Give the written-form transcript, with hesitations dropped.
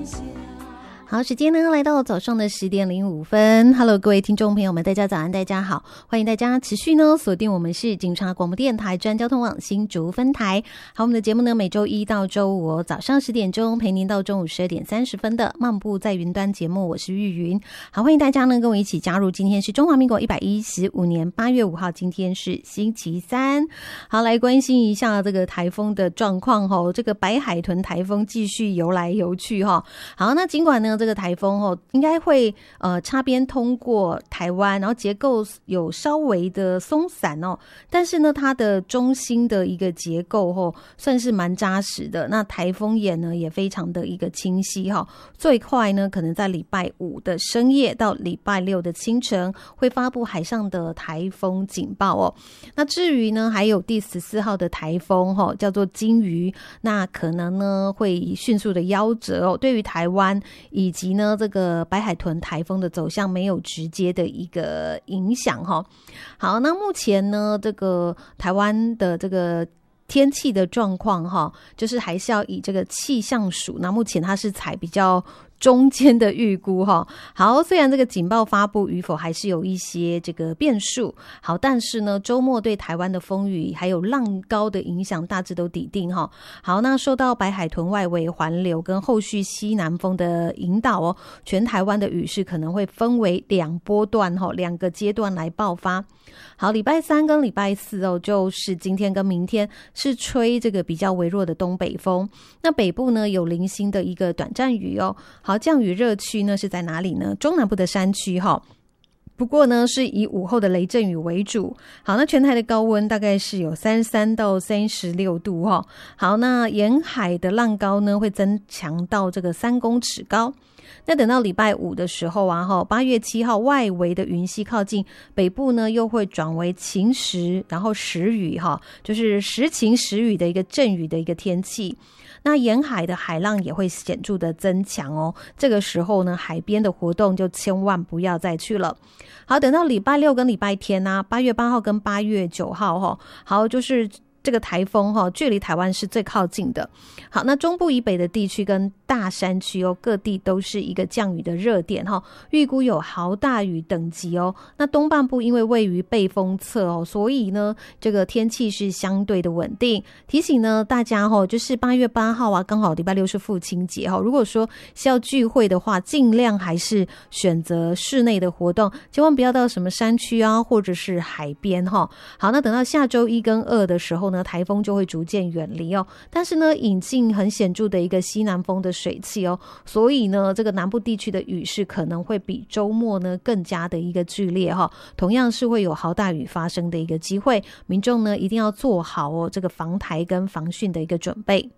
好，时间呢来到早上的10点05分。Hello， 各位听众朋友们，大家早安，大家好，欢迎大家持续呢锁定我们是警察广播电台专交通网新竹分台。好，我们的节目呢每周一到周五早上10点钟陪您到中午12点30分的漫步在云端节目，我是玉云。好，欢迎大家呢跟我一起加入，今天是中华民国115年8月5号，今天是星期三。好，来关心一下这个台风的状况齁，这个白海豚台风继续游来游去齁。好，那尽管呢这个台风应该会擦边通过台湾，然后结构有稍微的松散但是呢它的中心的一个结构算是蛮扎实的。那台风眼呢也非常的一个清晰最快呢可能在礼拜5的深夜到礼拜6的清晨会发布海上的台风警报那至于呢还有第14号的台风叫做金鱼，那可能呢会迅速的夭折对于台湾以及呢这个白海豚台风的走向没有直接的一个影响好，那目前呢这个台湾的这个天气的状况就是还是要以这个气象署，那目前它是采比较中间的预估好，虽然这个警报发布与否还是有一些这个变数，好，但是呢周末对台湾的风雨还有浪高的影响大致都抵定好，那受到白海豚外围环流跟后续西南风的引导全台湾的雨势可能会分为2波段2个阶段来爆发。好，礼拜3跟礼拜4就是今天跟明天是吹这个比较微弱的东北风，那北部呢有零星的一个短暂雨好，降雨热区呢是在哪里呢？中南部的山区不过呢是以午后的雷阵雨为主。好，那全台的高温大概是有33到36度好，那沿海的浪高呢会增强到这个3公尺高。那等到礼拜5的时候8月7号外围的云系靠近北部呢，又会转为晴时，然后时雨就是时晴时雨的一个阵雨的一个天气。那沿海的海浪也会显著的增强这个时候呢海边的活动就千万不要再去了。好，等到礼拜6跟礼拜天8月8号跟8月9号好，就是这个台风距离台湾是最靠近的。好，那中部以北的地区跟大山区各地都是一个降雨的热点预估有豪大雨等级那东半部因为位于背风侧所以呢这个天气是相对的稳定。提醒呢大家就是8月8号刚好礼拜6是父亲节如果说是要聚会的话，尽量还是选择室内的活动，千万不要到什么山区或者是海边好，那等到下周1跟2的时候呢，台风就会逐渐远离但是呢引进很显著的一个西南风的水汽所以呢这个南部地区的雨势可能会比周末呢更加的一个剧烈同样是会有豪大雨发生的一个机会，民众呢一定要做好这个防台跟防汛的一个准备。